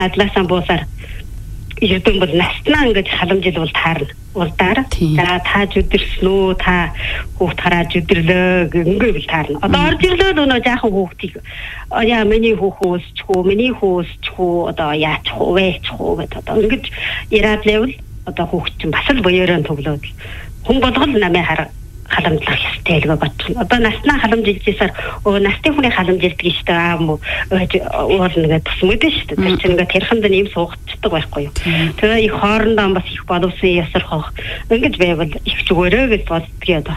надлаасаа буусаар ердөө бол наснаа ингэж халамжилуул таарна. Улдаар за та зүдэрснүү та хүүхд хараад зүдэрлөө ингэж таарна. Одоо орж ирлээ нөө жаахан хүүхдийг яа миний хүүхөөсчхүү миний хүүсчхүү одоо яачих уу вэчих уу гэдэг одоо ингэж яраад лээвэл одоо хүүхд чинь бас л буяараа төглөөд хүн болгол намайг халамжлах ёстой л гэж бодсон. Одоо наснаа халамжилжсаар насны хүний халамжилдаг шүү дээ аа мө уул нэгэ тус мэдэн шүү дээ. Тэр чинь ингээд тэрхэнд нэм суугддаг байхгүй юу. Тэгээ их хоорондоо бас их боловсон ясархах ингэж байвал их зүгээрээ гэж боддгий одоо.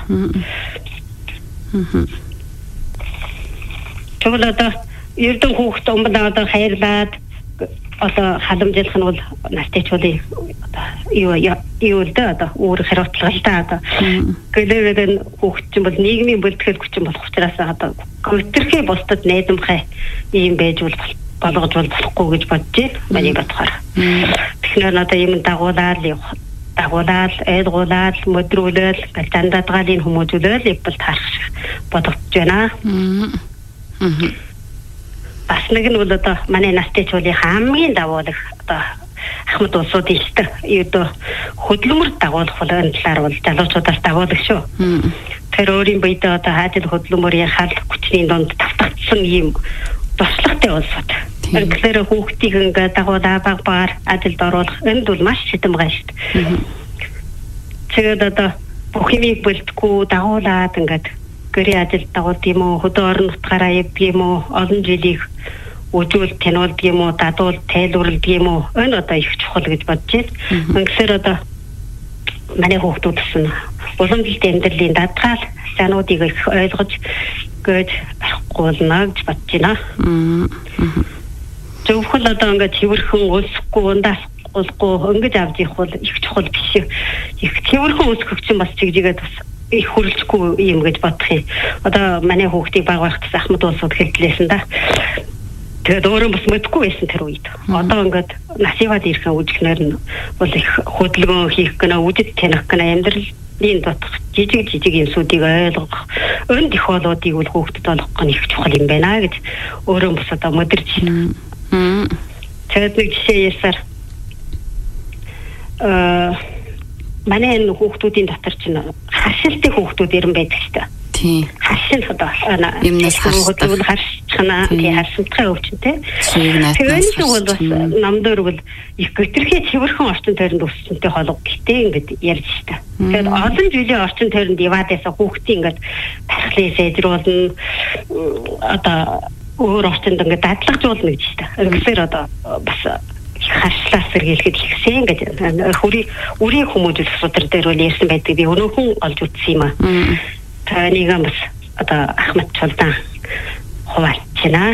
Тэгвэл одоо ердөө хүүхд өмдөө одоо хайрлаад одоо халамжлах нь бол настайчуудын юу л дээ одоо өөр хариуцлага л да одоо гэдэг хүүхд чинь бол нийгмийн бүлтгэл хүчин болох учраас одоо гүтэрхий бусдад найдамхай ийм байж болгож болохгүй гэж бодож байна миний бодохоор. Тэгэхээр одоо юм дагуулаад эдгуулаад мөдрүүлэл галдандаадгаалын хүмүүжүүлэл явбал таарах бодогдож байна. Бас нэг нь бол одоо манай настайчуудын хамгийн дагуулах одоо ахмад улсуудын шүү дээ. Одоо хөдөлмөр дагуулах бол энэ талаар бол залуучуудаас дагуулах шүү. Тэр өөрийн биедээ одоо хаажил хөдөлмөрийн хал хүчний донд тавтагдсан ийм туршлагатай улсууд. Тэгэхээр хүүхдийг ингээд дагуулаа багаар ажилд оруулах энд бол маш шийдэмгай шүү дээ. Тэгээд одоо бүх юмыг бэлтгэхгүй дагуулаад ингээд гэрээ ажилд дагуулд юм уу хөдөө орон нутгаараа явдаг юм уу олон жилийг үжүүл тануулдаг юм уу дадуул тайлбарладаг юм уу энэ одоо их чухал гэж бодож байна. Ингэхээр одоо манай хүүхдүүдс нь уламжлалт амьдралын дадгаал сануудыг их ойлгож гэж арахгүй болно гэж бодож байна. Зөвхөн одоо ингээд цэвэрхэн өсөхгүй ундаас олгүй ингэж авч явах бол их чухал биш. Их цэвэрхэн өсгөх чинь бас чигжигээд бас их хүрлжгүй юм гэж бодох юм. Одоо манай хүүхдийг баг байхдаа ахмад улсууд хэллээсэн да. Тэгээд өөрөө бас мэдгүй байсан тэр үед. Одоо ингээд насиваад ирэх үжигнэр нь бол их хөдөлгөөн хийх гэнэ, үжид таних гэнэ, амьдралын дотох жижиг юмсуудыг ойлгох, өн их болоодыг бол хүүхдэд олгох нь их чухал юм байна гэж өөрөө бас одоо мэдэрч байна. Тэгээд нэг жишээ ясаар манай энэ хүүхдүүдийн дотор чинь харшилтын хүүхдүүд ирэн байдаг шүү дээ. Тийм. Харшил одоо юмнаас харшилтхана харшилтхай өвчнтэй. Тэгээд бол бас намдэр бол их гүтэрхий цэвэрхэн орчин тойронд өссөнтэй холбоо гэхдээ ингээд ярьж шүү дээ. Тэгээд олон жилийн орчин тойронд яваадайсаа хүүхдийн ингээд тархлын сайжруулна одоо өөр орчинд ингээд дадлагжуулна гэж шүү дээ. Тэгэхээр одоо бас харшлаас сэргийлэхэд ихсэн гэж үрийн хүмүүжүүлэх судар дээр үл ярьсан байдаг би өнөөхөн олж үзсэн юм аа. Тэнийг бас одоо ахмад чулдан хуваалцна.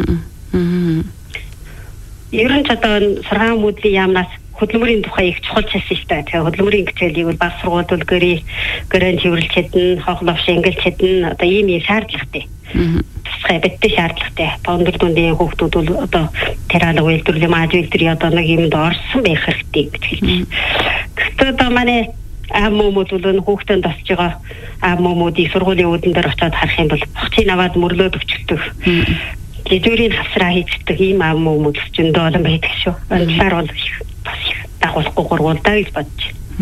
Ер нь одоо сургаан мөдлийн яамнаас хөдөлмөрийн тухай их чухал хэлсэн шүү дээ. Тэгээ хөдөлмөрийн хичээлийг бол баг сургуульд бол гэрэн цэвэрлж чадна, хохловш ангилж чадна одоо ийм шаардлагатай. Тусгай биттэй шаардлагатай. Бондор дундын хүүхдүүд бол одоо тералог үйлдвэрлэлийн мааж үйлдвэрийн одоо нэг юмд орсон байх хэрэгтэй гэж хэлж байна. Гэхдээ одоо манай ааммууд бол хүүхдэнд тасж байгаа ааммуудыг сургуулийн үүдэн дээр очиод харах юм бол бохцыг аваад мөрлөөд өчтдөг. Лидүрийн хасраа хийцдэг ийм ааммууд зөндөө олон байдаг шүү. Энэ талаар бол бас их дагуулахгүй гурвуулдаа гэж бодож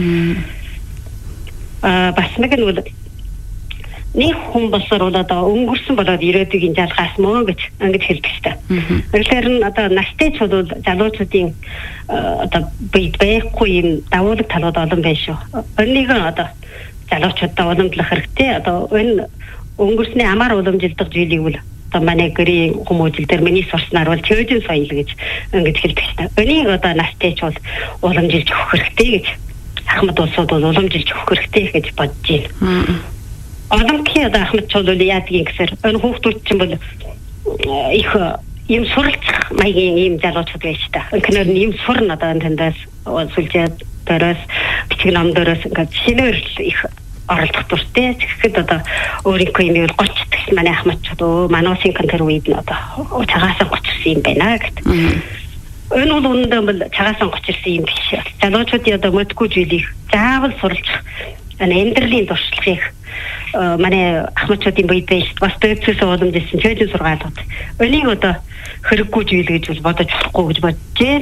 байна. Бас нэг нь бол нэг хүн болсоор бол одоо өнгөрсөн болоод ирээдүйн жалгаас мөө гэж ингэж хэлдэг шүү дээ. Тэгэхээр нь одоо настайчууд бол залуучуудын одоо бие байхгүй юм давуулаг талууд олон байна шүү. Энийг одоо залуучуудаа уламжлах хэрэгтэй. Одоо энэ өнгөрсний амаар уламжилдаг зүйлийг бол одоо манай гэрийн хүмүүжил дээр миний сурснаар бол чөөжин соёл гэж ингэж хэлдэг шүү дээ. Энийг одоо настайчууд уламжилж өгөх хэрэгтэй гэж ахмад улсууд бол уламжилж өгөх хэрэгтэй гэж бодож байна. Одомкий одоо ахмадчууд бол яадгийг гэхээр энэ хүүхдүүд чинь бол их юм суралцах маягийн ийм залуучууд байж та. Өнөхөр нь ийм сурна одоо тэндээс сүлжээ дээрээс бичиг ном дээрээс ингээд шинээр их оролдох дуртай. Тэгэхэд одоо өөрийнхөө юм бол гоцдагч манай ахмадчууд мануусын контер үед нь одоо цагаасан гоцсон юм байна гэдэг. Энэ бол үүндээ бол цагаасан гоцсон юм биш. Залуучуудын одоо мэдгүй зүйлийг заавал суралцах амьдралын туршлагыг манай ахмадчуудын бие байж бас дэцээс уламжлсан чөйдэн сургаалууд. Энийг одоо хэрэггүй зүйл гэж бодож болохгүй гэж бодож байна.